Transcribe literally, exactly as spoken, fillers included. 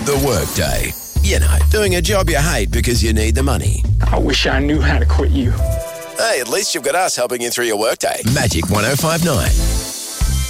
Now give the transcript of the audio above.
The Workday. You know, doing a job you hate because you need the money. I wish I knew how to quit you. Hey, at least you've got us helping you through your workday. Magic one oh five nine.